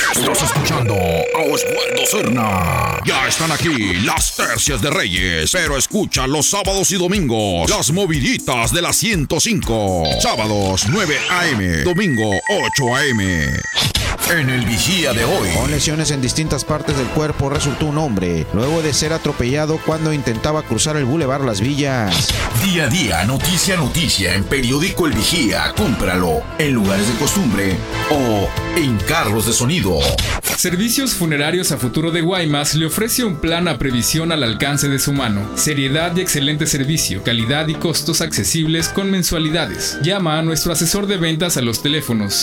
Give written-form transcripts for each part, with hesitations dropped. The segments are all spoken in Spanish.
Estás escuchando a Osvaldo Serna. Ya están aquí las tercias de Reyes, pero escucha los sábados y domingos las moviditas de la 105. Sábados 9 a.m., domingo 8 a.m. En el vigía de hoy. Con lesiones en distintas partes del cuerpo resultó un hombre luego de ser atropellado cuando intentaba cruzar el Boulevard Las Villas. Día a día, noticia a noticia en Periódico El Vigía. Cómpralo en lugares de costumbre o en carros de sonido. Servicios Funerarios a Futuro de Guaymas le ofrece un plan a previsión al alcance de su mano. Seriedad y excelente servicio, calidad y costos accesibles con mensualidades. Llama a nuestro asesor de ventas a los teléfonos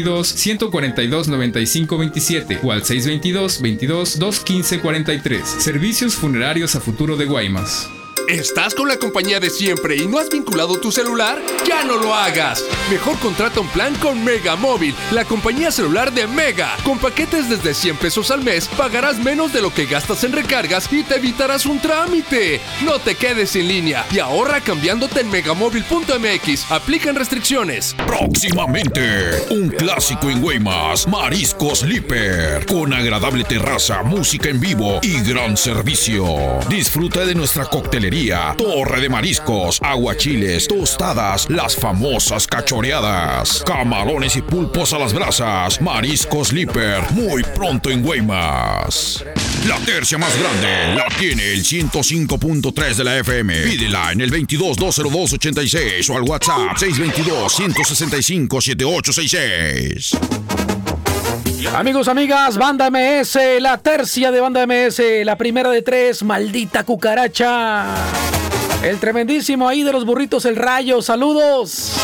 622-142-9527 o al 622-22-215-43. Servicios Funerarios a Futuro de Guaymas. ¿Estás con la compañía de siempre y no has vinculado tu celular? ¡Ya no lo hagas! Mejor contrata un plan con Mega Móvil, la compañía celular de Mega. Con paquetes desde 100 pesos al mes, pagarás menos de lo que gastas en recargas y te evitarás un trámite. No te quedes sin línea y ahorra cambiándote en megamóvil.mx. Aplican restricciones. Próximamente, un clásico en Guaymas, Mariscos Líper, con agradable terraza, música en vivo y gran servicio. Disfruta de nuestra coctelería, torre de mariscos, aguachiles, tostadas, las famosas cachoreadas, camarones y pulpos a las brasas. Mariscos Líper, muy pronto en Guaymas. La tercia más grande la tiene el 105.3 de la FM. Pídela en el 22-202-86 o al WhatsApp 622-165-7866. Amigos, amigas, Banda MS, la tercia de Banda MS, la primera de tres, maldita cucaracha. El tremendísimo ahí de los burritos El Rayo, saludos.